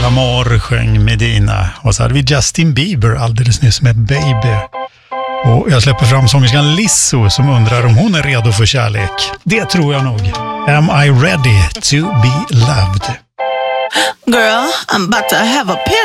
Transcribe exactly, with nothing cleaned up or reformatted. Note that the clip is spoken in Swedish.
Amor sjöng Medina. Och så hade vi Justin Bieber alldeles nyss med Baby. Och jag släpper fram sångerskan Lizzo som undrar om hon är redo för kärlek. Det tror jag nog. Am I ready to be loved? Girl, I'm about to have a